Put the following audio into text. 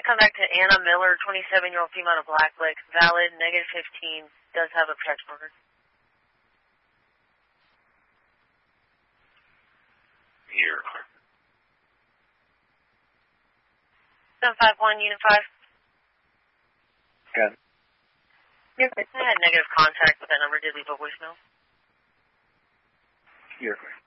come back to Anna Miller, 27-year-old female to Blacklick, valid, -15, does have a protection order. Here. 751, Unit 5. Good. I had negative contact with that number. Did leave a voicemail. You're correct.